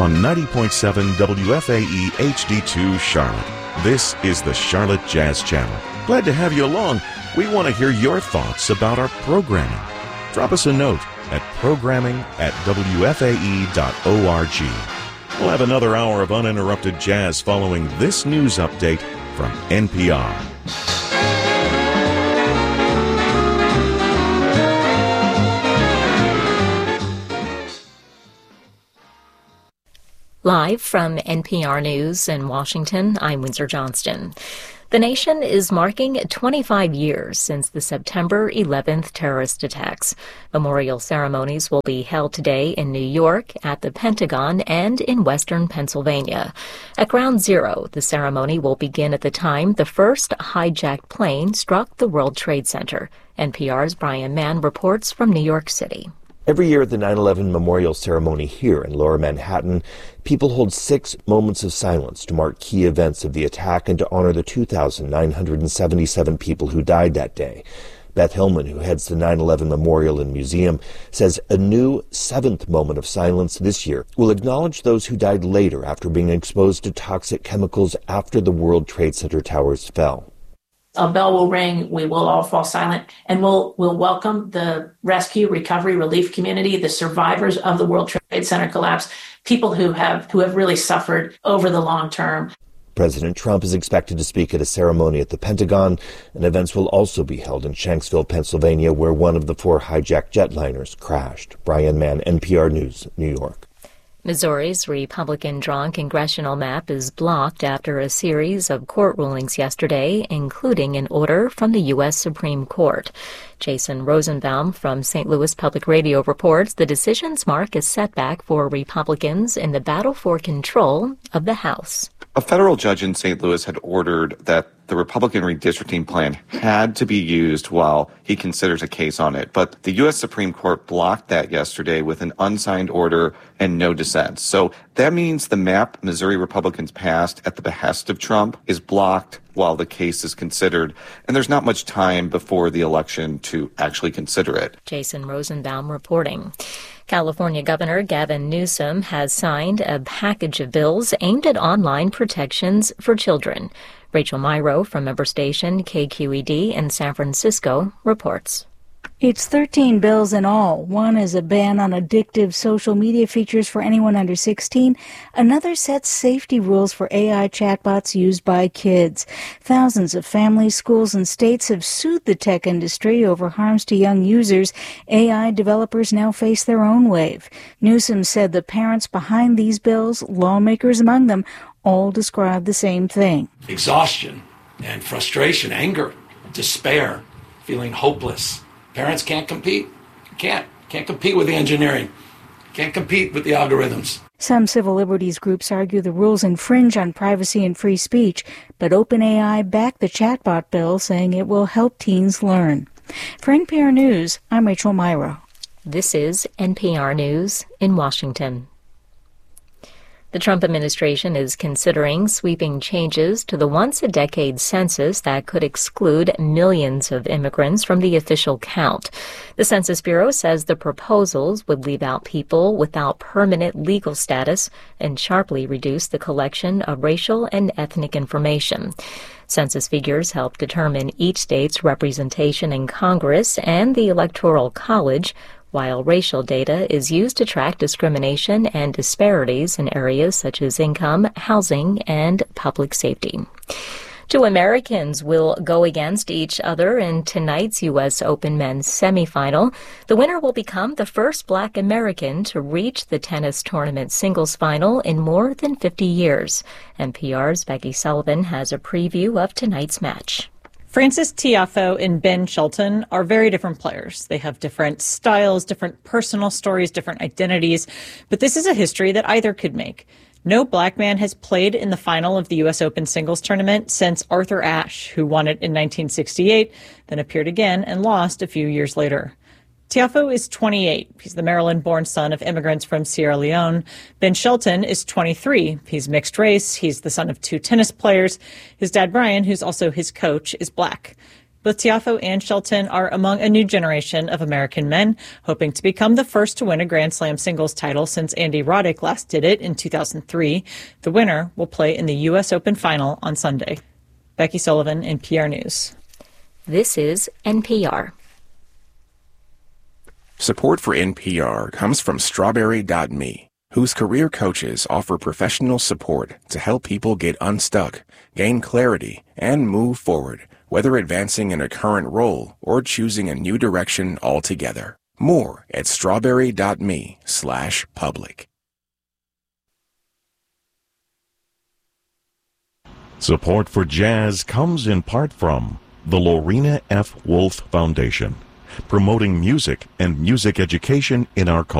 on 90.7 WFAE HD2 Charlotte. This is the Charlotte Jazz Channel. Glad to have you along. We want to hear your thoughts about our programming. Drop us a note at programming@wfae.org. We'll have another hour of uninterrupted jazz following this news update from NPR. Live from NPR News in Washington, I'm Windsor Johnston. The nation is marking 25 years since the September 11th terrorist attacks. Memorial ceremonies will be held today in New York, at the Pentagon, and in western Pennsylvania. At Ground Zero, the ceremony will begin at the time the first hijacked plane struck the World Trade Center. NPR's Brian Mann reports from New York City. Every year at the 9/11 memorial ceremony here in Lower Manhattan, people hold 6 moments of silence to mark key events of the attack and to honor the 2,977 people who died that day. Beth Hillman, who heads the 9/11 Memorial and Museum, says a new 7th moment of silence this year will acknowledge those who died later after being exposed to toxic chemicals after the World Trade Center towers fell. A bell will ring, we will all fall silent, and we'll welcome the rescue, recovery, relief community, the survivors of the World Trade Center collapse, people who have really suffered over the long term. President Trump is expected to speak at a ceremony at the Pentagon, and events will also be held in Shanksville, Pennsylvania, where one of the 4 hijacked jetliners crashed. Brian Mann, NPR News, New York. Missouri's Republican-drawn congressional map is blocked after a series of court rulings yesterday, including an order from the U.S. Supreme Court. Jason Rosenbaum from St. Louis Public Radio reports the decisions mark a setback for Republicans in the battle for control of the House. A federal judge in St. Louis had ordered that the Republican redistricting plan had to be used while he considers a case on it. But the U.S. Supreme Court blocked that yesterday with an unsigned order and no dissent. So that means the map Missouri Republicans passed at the behest of Trump is blocked while the case is considered. And there's not much time before the election to actually consider it. Jason Rosenbaum reporting. California Governor Gavin Newsom has signed a package of bills aimed at online protections for children. Rachel Myrow from member station KQED in San Francisco reports. It's 13 bills in all. One is a ban on addictive social media features for anyone under 16. Another sets safety rules for AI chatbots used by kids. Thousands of families, schools, and states have sued the tech industry over harms to young users. AI developers now face their own wave. Newsom said the parents behind these bills, lawmakers among them, all describe the same thing. Exhaustion and frustration, anger, despair, feeling hopeless. Parents can't compete. Can't compete with the engineering. Can't compete with the algorithms. Some civil liberties groups argue the rules infringe on privacy and free speech, but OpenAI backed the chatbot bill, saying it will help teens learn. For NPR News, I'm Rachel Myrow. This is NPR News in Washington. The Trump administration is considering sweeping changes to the once-a-decade census that could exclude millions of immigrants from the official count. The Census Bureau says the proposals would leave out people without permanent legal status and sharply reduce the collection of racial and ethnic information. Census figures help determine each state's representation in Congress and the Electoral College, while racial data is used to track discrimination and disparities in areas such as income, housing, and public safety. 2 Americans will go against each other in tonight's U.S. Open men's semifinal. The winner will become the first Black American to reach the tennis tournament singles final in more than 50 years. NPR's Becky Sullivan has a preview of tonight's match. Frances Tiafoe and Ben Shelton are very different players. They have different styles, different personal stories, different identities. But this is a history that either could make. No Black man has played in the final of the U.S. Open singles tournament since Arthur Ashe, who won it in 1968, then appeared again and lost a few years later. Tiafoe is 28. He's the Maryland-born son of immigrants from Sierra Leone. Ben Shelton is 23. He's mixed race. He's the son of 2 tennis players. His dad, Brian, who's also his coach, is Black. Both Tiafoe and Shelton are among a new generation of American men, hoping to become the first to win a Grand Slam singles title since Andy Roddick last did it in 2003. The winner will play in the U.S. Open final on Sunday. Becky Sullivan, NPR News. This is NPR. Support for NPR comes from Strawberry.me, whose career coaches offer professional support to help people get unstuck, gain clarity, and move forward, whether advancing in a current role or choosing a new direction altogether. More at strawberry.me/public. Support for jazz comes in part from the Lorena F. Wolf Foundation, promoting music and music education in our culture.